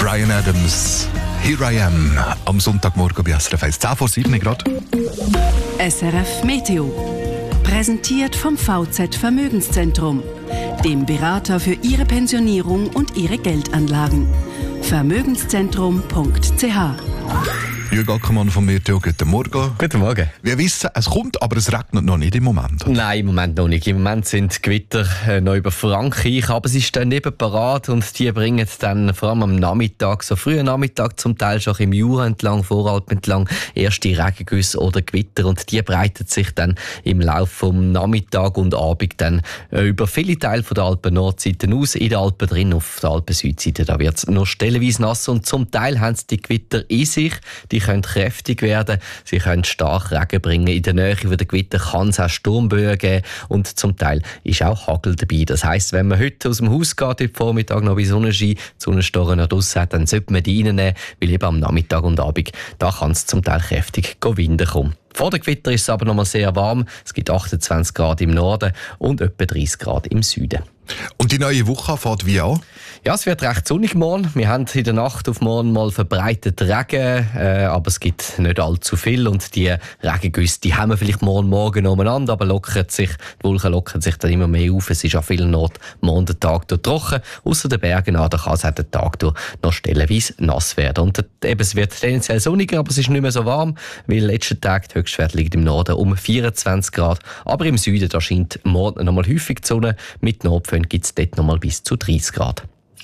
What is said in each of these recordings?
Bryan Adams, Here I Am, am Sonntagmorgen bei SRF 1, 10 vor 7 Grad. SRF Meteo. Präsentiert vom VZ Vermögenszentrum, dem Berater für Ihre Pensionierung und Ihre Geldanlagen. Vermögenszentrum.ch. Jürgen Ackermann vom Meteo, guten Morgen. Guten Morgen. Wir wissen, es kommt, aber es regnet noch nicht im Moment. Nein, im Moment noch nicht. Im Moment sind Gewitter noch über Frankreich, aber es ist dann eben parat und die bringen dann vor allem am Nachmittag, so frühen Nachmittag zum Teil schon im Jura entlang, Voralpen entlang, erste Regengüsse oder Gewitter und die breiten sich dann im Laufe vom Nachmittag und Abend dann über viele Teile der Alpen-Nordseite aus, in den Alpen drin, auf der Alpen-Südseite. Da wird es noch stellenweise nass und zum Teil haben die Gewitter in sich. Die können kräftig werden, sie können stark Regen bringen. In der Nähe der Gewitter kann es auch Sturmböen geben und zum Teil ist auch Hagel dabei. Das heisst, wenn man heute aus dem Haus geht, heute Vormittag noch bei Sonnenschein, die Sonnenstoren noch draussen hat, dann sollte man die reinnehmen, weil eben am Nachmittag und Abend, da kann es zum Teil kräftig Winden kommen. Vor der Gewitter ist es aber noch mal sehr warm. Es gibt 28 Grad im Norden und etwa 30 Grad im Süden. Und die neue Woche fährt wie an? Ja, es wird recht sonnig morgen. Wir haben in der Nacht auf morgen mal verbreitet Regen, aber es gibt nicht allzu viel und die Regengüsse, die haben wir vielleicht morgen umeinander, aber die Wolken lockern sich dann immer mehr auf. Es ist an vielen Orten morgen der Tag durch trocken, ausser den Bergen an, da kann es auch den Tag durch noch stellenweise nass werden. Und eben, es wird tendenziell sonniger, aber es ist nicht mehr so warm, weil letzten Tag der Höchstwert liegt im Norden um 24 Grad, aber im Süden da scheint morgen noch mal häufig die Sonne, mit Nordföhn gibt es dort noch mal bis zu 30 Grad.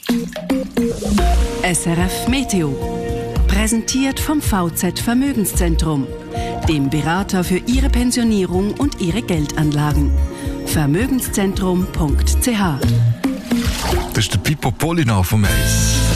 SRF Meteo. Präsentiert vom VZ Vermögenszentrum, dem Berater für Ihre Pensionierung und Ihre Geldanlagen. Vermögenszentrum.ch. Das ist der Pippo Polina vom Eis.